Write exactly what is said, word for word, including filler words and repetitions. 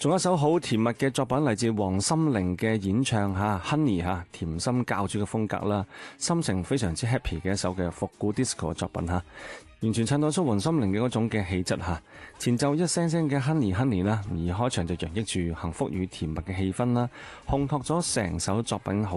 仲有一首好甜蜜嘅作品嚟自黃心凌嘅演唱吓 Honey 吓，甜心教主嘅風格啦，心情非常之 happy 嘅一首嘅復古 disco 嘅作品吓，完全襯到出黃心凌嘅嗰種嘅氣質吓。前奏一聲聲嘅 Honey Honey 啦，而開場就洋溢住幸福與甜蜜嘅氣氛啦，烘托咗成首作品好